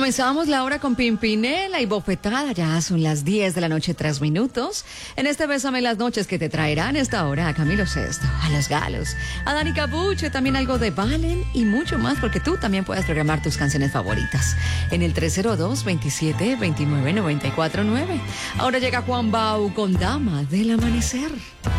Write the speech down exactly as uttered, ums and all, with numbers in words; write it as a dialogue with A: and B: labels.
A: Comenzamos la hora con Pimpinela y Bofetada. Ya son las diez de la noche, tres minutos. En este Bésame las Noches que te traerán esta hora a Camilo Sesto, a Los Galos, a Dani Capuche, también algo de Valen y mucho más, porque tú también puedes programar tus canciones favoritas en el tres cero dos, veintisiete, veintinueve, noventa y cuatro nueve. Ahora llega Juan Bau con Dama del Amanecer.